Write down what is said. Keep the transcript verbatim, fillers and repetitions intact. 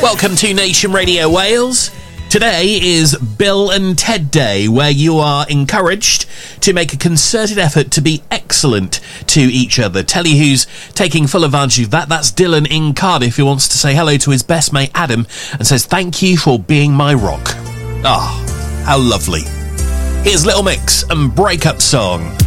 Welcome to Nation Radio Wales. Today is Bill and Ted Day, where you are encouraged to make a concerted effort to be excellent to each other. Tell you who's taking full advantage of that. That's Dylan in Cardiff, who wants to say hello to his best mate Adam and says, thank you for being my rock. Ah, oh, how lovely. Here's Little Mix and Breakup Song.